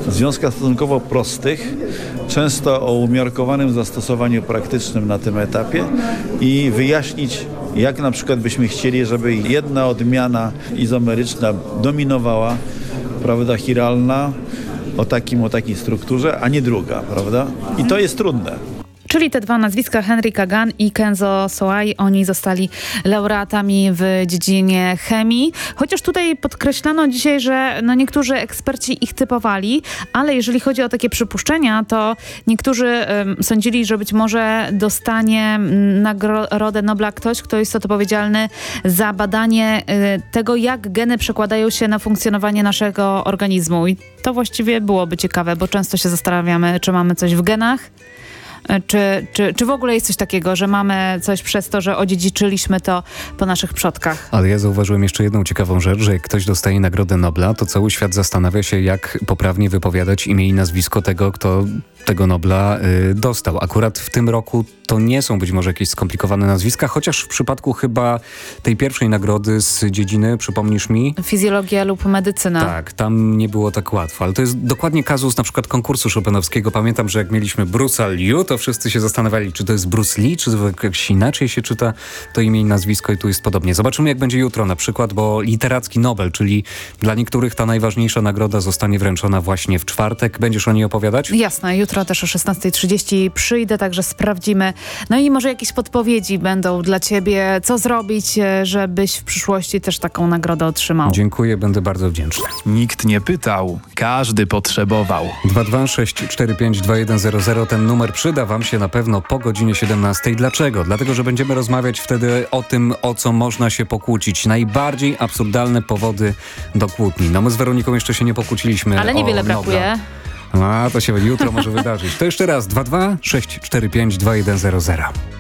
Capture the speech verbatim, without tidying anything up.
w związkach stosunkowo prostych, często o umiarkowanym zastosowaniu praktycznym na tym etapie i wyjaśnić, jak na przykład byśmy chcieli, żeby jedna odmiana izomeryczna dominowała, prawda, chiralna o takim, o takiej strukturze, a nie druga, prawda? I to jest trudne. Czyli te dwa nazwiska, Henry Kagan i Kenzo Soai, oni zostali laureatami w dziedzinie chemii. Chociaż tutaj podkreślano dzisiaj, że no niektórzy eksperci ich typowali, ale jeżeli chodzi o takie przypuszczenia, to niektórzy um, sądzili, że być może dostanie Nagrodę Nobla ktoś, kto jest odpowiedzialny za badanie y, tego, jak geny przekładają się na funkcjonowanie naszego organizmu. I to właściwie byłoby ciekawe, bo często się zastanawiamy, czy mamy coś w genach, Czy, czy, czy w ogóle jest coś takiego, że mamy coś przez to, że odziedziczyliśmy to po naszych przodkach? Ale ja zauważyłem jeszcze jedną ciekawą rzecz, że jak ktoś dostaje Nagrodę Nobla, to cały świat zastanawia się, jak poprawnie wypowiadać imię i nazwisko tego, kto tego Nobla y, dostał. Akurat w tym roku to nie są być może jakieś skomplikowane nazwiska, chociaż w przypadku chyba tej pierwszej nagrody z dziedziny, przypomnisz mi? Fizjologia lub medycyna. Tak, tam nie było tak łatwo, ale to jest dokładnie kazus na przykład konkursu chopinowskiego. Pamiętam, że jak mieliśmy Bruce'a Liu, to wszyscy się zastanawiali, czy to jest Bruce Lee, czy to jakoś inaczej się czyta to imię i nazwisko i tu jest podobnie. Zobaczymy, jak będzie jutro na przykład, bo literacki Nobel, czyli dla niektórych ta najważniejsza nagroda zostanie wręczona właśnie w czwartek. Będziesz o niej opowiadać? Jasne, jutro też o szesnasta trzydzieści przyjdę, także sprawdzimy. No i może jakieś podpowiedzi będą dla ciebie, co zrobić, żebyś w przyszłości też taką nagrodę otrzymał. Dziękuję, będę bardzo wdzięczny. Nikt nie pytał, każdy potrzebował. dwa dwa sześć cztery pięć dwa jeden zero zero. Ten numer przyda wam się na pewno po godzinie siedemnastej. Dlaczego? Dlatego, że będziemy rozmawiać wtedy o tym, o co można się pokłócić. Najbardziej absurdalne powody do kłótni. No my z Weroniką jeszcze się nie pokłóciliśmy. Ale niewiele brakuje. A, to się jutro może wydarzyć. To jeszcze raz. dwa dwa sześć cztery pięć dwa jeden zero zero.